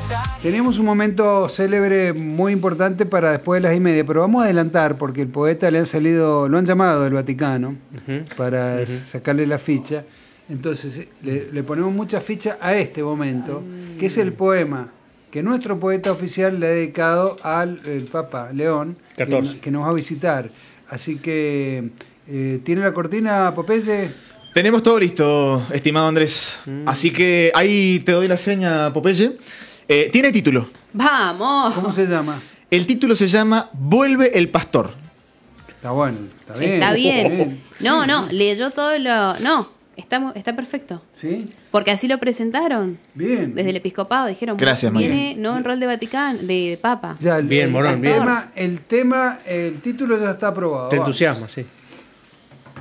Tenemos un momento célebre muy importante para después de las 1:30, pero vamos a adelantar porque el poeta lo han llamado del Vaticano para sacarle la ficha. Entonces le ponemos mucha ficha a este momento, que es el poema que nuestro poeta oficial le ha dedicado al el Papa León, que nos va a visitar. Así que, ¿tiene la cortina, Popeye? Tenemos todo listo, estimado Andrés. Así que ahí te doy la seña, Popeye. Tiene título. ¡Vamos! ¿Cómo se llama? El título se llama Vuelve el Pastor. Está bueno, está bien. Está bien. No, Sí, no, leyó todo lo... No, está perfecto. ¿Sí? Porque así lo presentaron. Bien. Desde el episcopado dijeron, Gracias, viene no en rol de Vaticano, de Papa. Ya, Bien, Morón, bien. El título ya está aprobado. Te Vamos. entusiasma, sí.